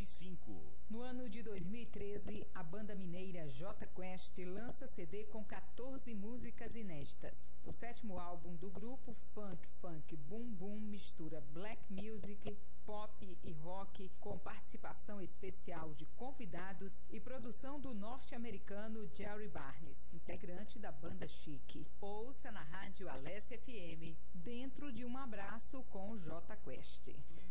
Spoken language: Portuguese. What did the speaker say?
95. No ano de 2013, a banda mineira Jota Quest lança CD com 14 músicas inéditas. O 7º álbum do grupo, Funk Boom Boom, mistura black music, pop e rock, com participação especial de convidados e produção do norte-americano Jerry Barnes, integrante da banda Chic. Ouça na rádio Alessia FM, Dentro de um Abraço com Jota Quest.